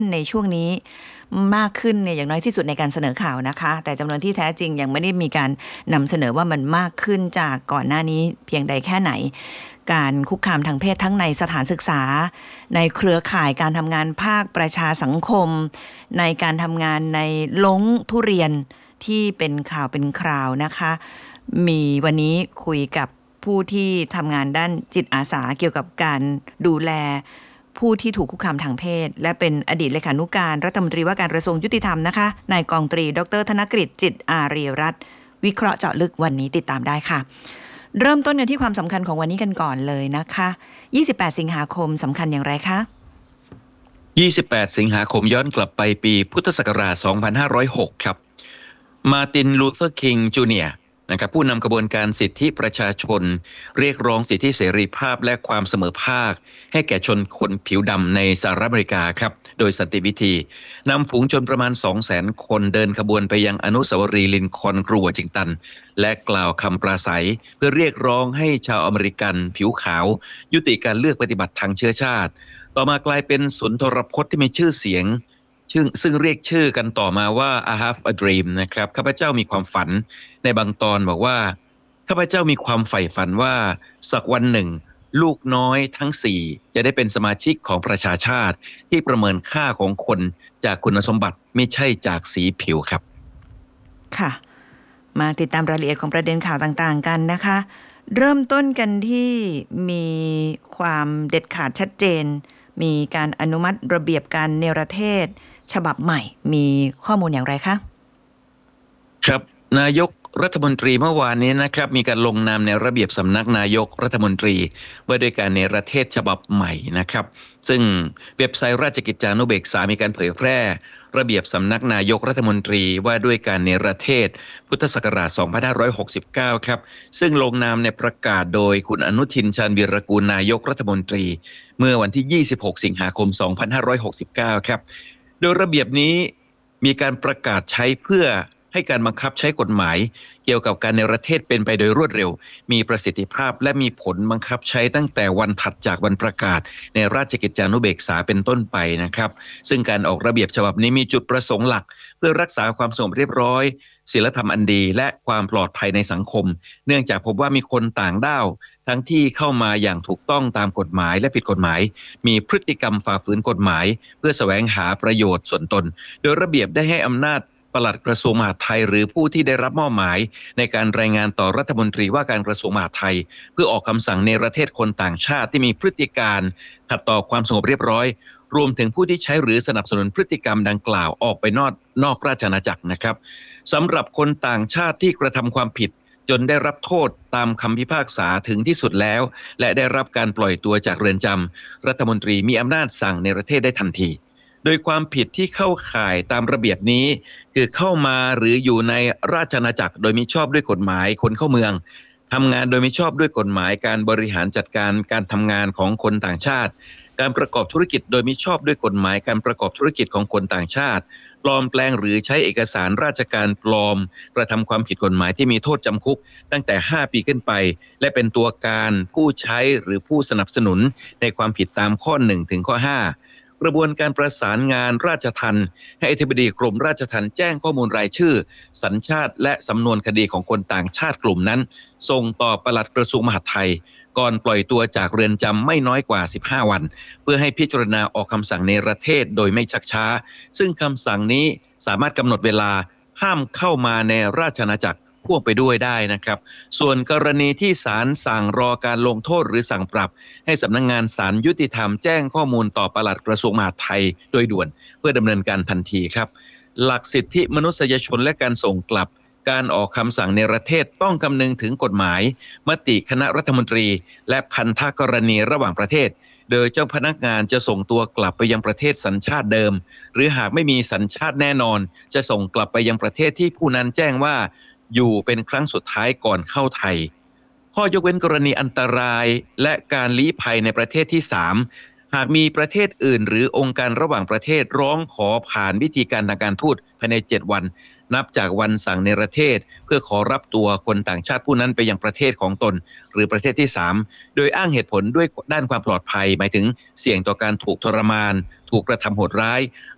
ในช่วงนี้มากขึ้นเนี่ยอย่างน้อยที่สุดในการเสนอข่าวนะคะแต่จำนวนที่แท้จริงยังไม่ได้มีการนำเสนอว่ามันมากขึ้นจากก่อนหน้านี้เพียงใดแค่ไหนการคุกคามทางเพศทั้งในสถานศึกษาในเครือข่ายการทำงานภาคประชาสังคมในการทำงานในลงทุเรียนที่เป็นข่าวเป็นคราวนะคะมีวันนี้คุยกับผู้ที่ทำงานด้านจิตอาสาเกี่ยวกับการดูแลผู้ที่ถูกคุกคามทางเพศและเป็นอดีตเลขานุการรัฐมนตรีว่าการกระทรวงยุติธรรมนะคะนายกองตรีดรธนกฤษจิตอารีรัตน์วิเคราะห์เจาะลึกวันนี้ติดตามได้ค่ะเริ่มต้นกันที่ความสำคัญของวันนี้กันก่อนเลยนะคะ28สิงหาคมสำคัญอย่างไรคะ 28สิงหาคมย้อนกลับไปปีพุทธศักราช2506ครับมาร์ตินลูเทอร์คิงจูเนียร์นะครับผู้นำกระบวนการสิทธิประชาชนเรียกร้องสิทธิเสรีภาพและความเสมอภาคให้แก่ชนคนผิวดำในสหรัฐอเมริกาครับโดยสันติวิธีนำฝูงชนประมาณ 200,000 คนเดินขบวนไปยังอนุสาวรีย์ลินคอล์นกรุงวอชิงตันและกล่าวคำปราศัยเพื่อเรียกร้องให้ชาวอเมริกันผิวขาวยุติการเลือกปฏิบัติทางเชื้อชาติต่อมากลายเป็นสุนทรพจน์ที่มีชื่อเสียงซึ่งเรียกชื่อกันต่อมาว่า I have a dream นะครับข้าพเจ้ามีความฝันในบางตอนบอกว่าข้าพเจ้ามีความใฝ่ฝันว่าสักวันหนึ่งลูกน้อยทั้ง4จะได้เป็นสมาชิกของประชาชาติที่ประเมินค่าของคนจากคุณสมบัติไม่ใช่จากสีผิวครับค่ะมาติดตามรายละเอียดของประเด็นข่าวต่างๆกันนะคะเริ่มต้นกันที่มีความเด็ดขาดชัดเจนมีการอนุมัติระเบียบการเนรเทศฉบับใหม่มีข้อมูลอย่างไรคะครับนายกรัฐมนตรีเมื่อวานนี้นะครับมีการลงนามในระเบียบสำนักนายกรัฐมนตรีว่าด้วยการเนรเทศฉบับใหม่นะครับซึ่งเว็บไซต์ราชกิจจานุเบกษามีการเผยแพร่ระเบียบสำนักนายกรัฐมนตรีว่าด้วยการเนรเทศพุทธศักราช2569ครับซึ่งลงนามในประกาศโดยคุณอนุทินชาญวีรกูลนายกรัฐมนตรีเมื่อวันที่26สิงหาคม2569ครับโดยระเบียบนี้มีการประกาศใช้เพื่อให้การบังคับใช้กฎหมายเกี่ยวกับการเนรเทศเป็นไปโดยรวดเร็วมีประสิทธิภาพและมีผลบังคับใช้ตั้งแต่วันถัดจากวันประกาศในราชกิจจานุเบกษาเป็นต้นไปนะครับซึ่งการออกระเบียบฉบับนี้มีจุดประสงค์หลักเพื่อรักษาความสงบเรียบร้อยศีลธรรมอันดีและความปลอดภัยในสังคมเนื่องจากพบว่ามีคนต่างด้าวทั้งที่เข้ามาอย่างถูกต้องตามกฎหมายและผิดกฎหมายมีพฤติกรรมฝ่าฝืนกฎหมายเพื่อแสวงหาประโยชน์ส่วนตนโดยระเบียบได้ให้อำนาจปลัดกระทรวงมหาดไทยหรือผู้ที่ได้รับมอบหมายในการรายงานต่อรัฐมนตรีว่าการกระทรวงมหาดไทยเพื่อออกคำสั่งเนรเทศคนต่างชาติที่มีพฤติการขัดต่อความสงบเรียบร้อยรวมถึงผู้ที่ใช้หรือสนับสนุนพฤติกรรมดังกล่าวออกไปนอกราชอาณาจักรนะครับสำหรับคนต่างชาติที่กระทำความผิดจนได้รับโทษตามคำพิพากษาถึงที่สุดแล้วและได้รับการปล่อยตัวจากเรือนจำรัฐมนตรีมีอำนาจสั่งเนรเทศได้ทันทีโดยความผิดที่เข้าข่ายตามระเบียบนี้คือเข้ามาหรืออยู่ในราชอาณาจักรโดยมิชอบด้วยกฎหมายคนเข้าเมืองทำงานโดยมิชอบด้วยกฎหมายการบริหารจัดการการทำงานของคนต่างชาติการประกอบธุรกิจโดยมิชอบด้วยกฎหมายการประกอบธุรกิจของคนต่างชาติปลอมแปลงหรือใช้เอกสารราชการปลอมกระทำความผิดกฎหมายที่มีโทษจำคุกตั้งแต่5 ปีขึ้นไปและเป็นตัวการผู้ใช้หรือผู้สนับสนุนในความผิดตามข้อ1ถึงข้อ5กระบวนการประสานงานราชทัณฑ์ให้อธิบดีกรมราชทัณฑ์แจ้งข้อมูลรายชื่อสัญชาติและสำนวนคดีของคนต่างชาติกลุ่มนั้นส่งต่อปลัดกระทรวงมหาดไทยก่อนปล่อยตัวจากเรือนจำไม่น้อยกว่า15 วันเพื่อให้พิจารณาออกคำสั่งเนรเทศโดยไม่ชักช้าซึ่งคำสั่งนี้สามารถกำหนดเวลาห้ามเข้ามาในราชอาณาจักรพ่วงไปด้วยได้นะครับส่วนกรณีที่ศาลสั่งรอการลงโทษหรือสั่งปรับให้สำนักงานศาลยุติธรรมแจ้งข้อมูลต่อปลัดกระทรวงมหาดไทยโดยด่วนเพื่อดำเนินการทันทีครับหลักสิทธิมนุษยชนและการส่งกลับการออกคำสั่งเนรเทศต้องคำนึงถึงกฎหมายมติคณะรัฐมนตรีและพันธกรณีระหว่างประเทศโดยเจ้าพนักงานจะส่งตัวกลับไปยังประเทศสัญชาติเดิมหรือหากไม่มีสัญชาติแน่นอนจะส่งกลับไปยังประเทศที่ผู้นั้นแจ้งว่าอยู่เป็นครั้งสุดท้ายก่อนเข้าไทยข้อยกเว้นกรณีอันตรายและการลี้ภัยในประเทศที่3หากมีประเทศอื่นหรือองค์การระหว่างประเทศร้องขอผ่านวิธีการทางการทูตภายใน7 วันนับจากวันสั่งเนรเทศเพื่อขอรับตัวคนต่างชาติผู้นั้นไปยังประเทศของตนหรือประเทศที่3โดยอ้างเหตุผลด้วยด้านความปลอดภัยหมายถึงเสี่ยงต่อการถูกทรมานถูกกระทำโหดร้าย